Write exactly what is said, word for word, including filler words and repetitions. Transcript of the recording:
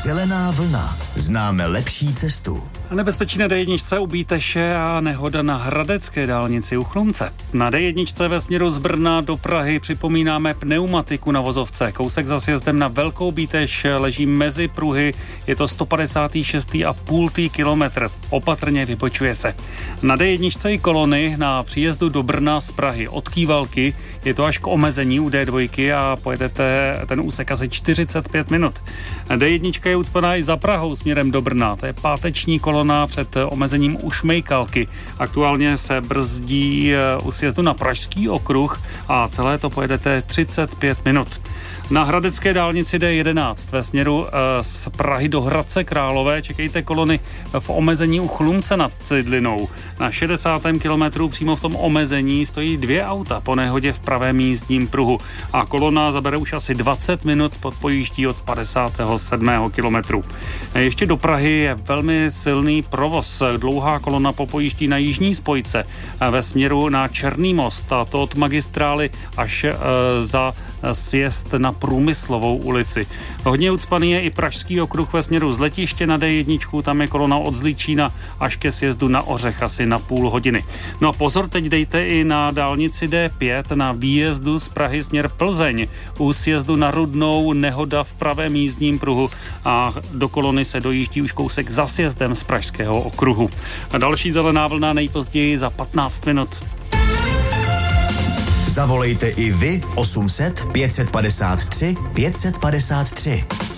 Zelená vlna. Známe lepší cestu. Nebezpečí na dé jedna u Bíteše a nehoda na hradecké dálnici u Chlumce. Na dé jedna ve směru z Brna do Prahy připomínáme pneumatiku na vozovce. Kousek za sjezdem na Velkou Bíteš leží mezi pruhy, je to sto padesát šest celá pět kilometr. Opatrně vybočuje se. Na dé jedna i kolony na příjezdu do Brna z Prahy od Kývalky je to až k omezení u dé dva a pojedete ten úsek asi čtyřicet pět minut. dé jedna je ucpaná i za Prahou směrem do Brna. To je páteční kolona před omezením u Šmejkalky. Aktuálně se brzdí u sjezdu na Pražský okruh a celé to pojedete třicet pět minut. Na hradecké dálnici dé jedenáct ve směru z Prahy do Hradce Králové čekejte kolony v omezení u Chlumce nad Cidlinou. Na šedesátém kilometru přímo v tom omezení stojí dvě auta po nehodě v pravém jízdním pruhu a kolona zabere už asi dvacet minut pod pojíždí od padesátého sedmého kilometru. Ještě do Prahy je velmi silný provoz. Dlouhá kolona popojíždí na jižní spojce ve směru na Černý most, a to od magistrály až za sjezd na Průmyslovou ulici. Hodně ucpaný je i Pražský okruh ve směru z letiště na dé jedna, tam je kolona od Zličína až ke sjezdu na Ořech asi na půl hodiny. No a pozor, teď dejte i na dálnici dé pět na výjezdu z Prahy směr Plzeň. U sjezdu na Rudnou nehoda v pravém jízdním pruhu a do kolony se dojíždí už kousek za sjezdem z Pražského okruhu. A další zelená vlna nejpozději za patnáct minut. Zavolejte i vy osm set pět set padesát tři pět set padesát tři.